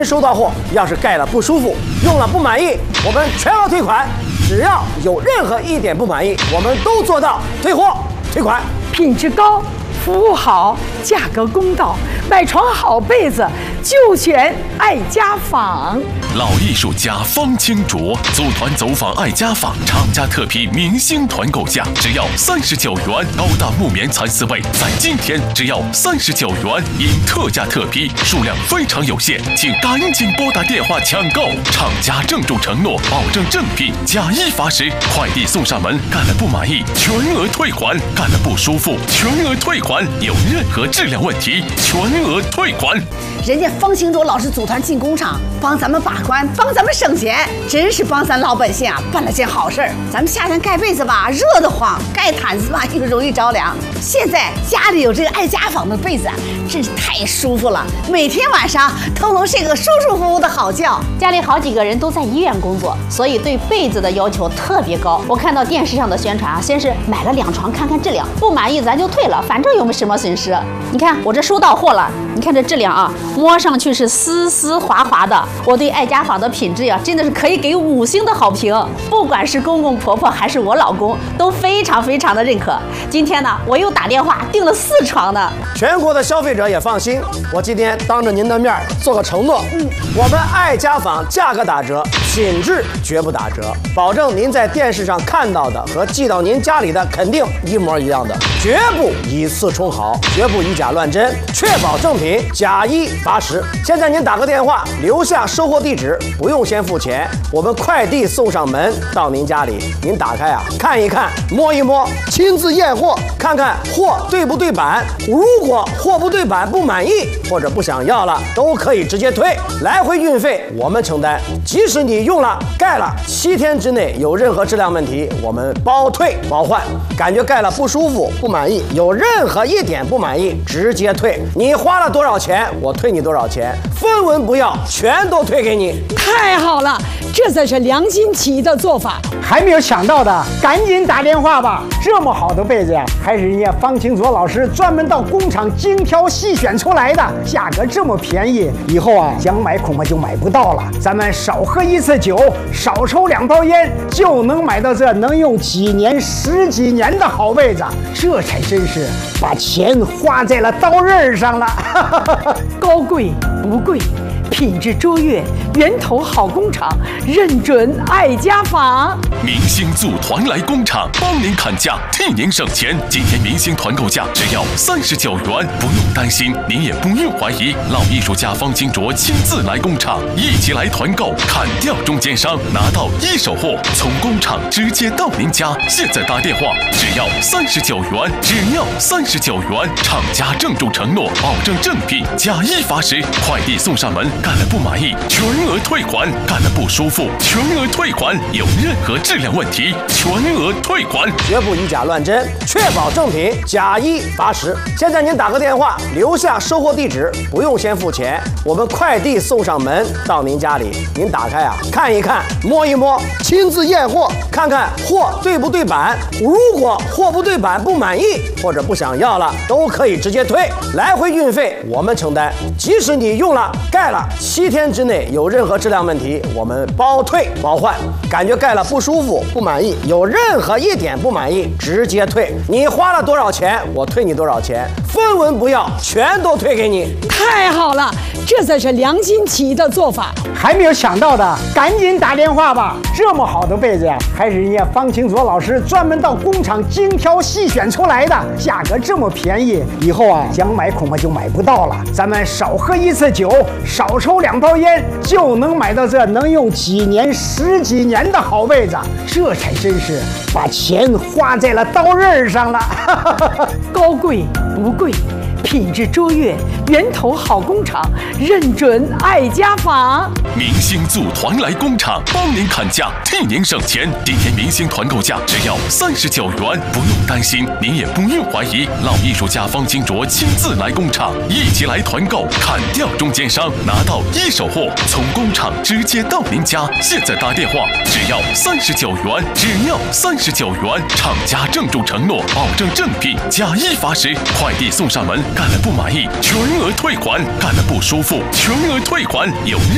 收到货，要是盖了不舒服，用了不满意，我们全额退款。只要有任何一点不满意，我们都做到退货退款。 品质高，服务好，价格公道，买床好被子就选爱家纺。 老艺术家方清卓组团走访爱家纺，厂家特批明星团购价只要39元，高档木棉蚕丝被在今天只要39元，因特价特批，数量非常有限，请赶紧拨打电话抢购。厂家郑重承诺，保证正品，假一罚十，快递送上门，干了不满意全额退款，干了不舒服全额退款，有任何质量问题全额退款。 人家方清卓老师组团进工厂，帮咱们把关，帮咱们省钱，真是帮咱老百姓啊办了件好事儿。咱们夏天盖被子吧，热得慌；盖毯子吧，又容易着凉。现在家里有这个爱家纺的被子啊，真是太舒服了，每天晚上都能睡个舒舒服服的好觉。 家里好几个人都在医院工作，所以对被子的要求特别高。我看到电视上的宣传啊，先是买了2床看看质量，不满意咱就退了，反正又没什么损失。你看我这收到货了，你看这质量啊，摸上去是丝丝滑滑的。我对爱家纺的品质呀，真的是可以给5星的好评。不管是公公婆婆还是我老公，都非常的认可。今天呢，我又打电话订了4床呢。 全国的消费者也放心，我今天当着您的面做个承诺，我们爱家纺价格打折，品质绝不打折，保证您在电视上看到的和寄到您家里的肯定一模一样的，绝不以次充好，绝不以假乱真，确保正品，假一罚十。现在您打个电话，留下收货地址，不用先付钱，我们快递送上门到您家里，您打开啊，看一看，摸一摸，亲自验货，看看货对不对版。如果货不对版不满意或者不想要了，都可以直接退，来回运费我们承担。即使你用了盖了7天之内有任何质量问题，我们包退包换。感觉盖了不舒服不满意，有任何一点不满意直接退，你花了多少钱我退你多少钱，分文不要，全都退给你。 太好了，这才是良心企业的做法。 还没有抢到的，赶紧打电话吧！这么好的被子呀，还是人家方清卓老师专门到工厂精挑细选出来的，价格这么便宜，以后啊想买恐怕就买不到了。咱们少喝1次酒，少抽2包烟，就能买到这能用几年、10几年的好被子，这才真是把钱花在了刀刃上了。 高贵不贵，品质卓越，源头好工厂，认准爱家纺。 明星组团来工厂，帮您砍价，替您省钱。今天明星团购价只要39元，不用担心，您也不用怀疑。老艺术家方清卓亲自来工厂，一起来团购，砍掉中间商，拿到一手货，从工厂直接到您家。现在打电话，只要39元，只要39元。厂家郑重承诺，保证正品，假一罚十，快递送上门，干了不满意全额退款，干了不舒服全额退款，有任何质量问题全额退款， 绝不以假乱真，确保正品，假一罚十。现在您打个电话，留下收货地址，不用先付钱，我们快递送上门到您家里，您打开啊，看一看，摸一摸，亲自验货，看看货对不对版。如果货不对版不满意或者不想要了，都可以直接退，来回运费我们承担。即使你用了盖了7天之内有任何质量问题，我们包退包换。感觉盖了不舒服不满意，有任何一点不满意直接退，你花了多少钱我退你多少钱，分文不要，全都退给你。 太好了，这才是良心企业的做法。 还没有抢到的，赶紧打电话吧！这么好的被子呀，还是人家方清卓老师专门到工厂精挑细选出来的，价格这么便宜，以后啊想买恐怕就买不到了。咱们少喝1次酒，少抽2包烟，就能买到这能用几年、10几年的好被子，这才真是把钱花在了刀刃上了。 高贵不贵，品质卓越，源头好工厂，认准爱家纺。 明星组团来工厂，帮您砍价，替您省钱。今天明星团购价只要39元，不用担心，您也不用怀疑。老艺术家方清卓亲自来工厂，一起来团购，砍掉中间商，拿到一手货，从工厂直接到您家。现在打电话，只要39元，只要39元。厂家郑重承诺，保证正品，假一罚十，快递送上门，干了不满意全额退款，干了不舒服全额退款，有